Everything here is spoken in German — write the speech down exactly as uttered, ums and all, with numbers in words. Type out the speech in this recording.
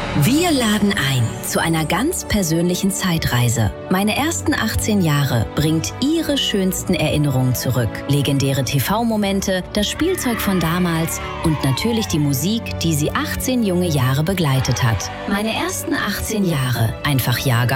Wir laden ein zu einer ganz persönlichen Zeitreise. Meine ersten achtzehn Jahre bringt Ihre schönsten Erinnerungen zurück. Legendäre T V-Momente, das Spielzeug von damals und natürlich die Musik, die Sie achtzehn junge Jahre begleitet hat. Meine ersten achtzehn Jahre, einfach Jahrgang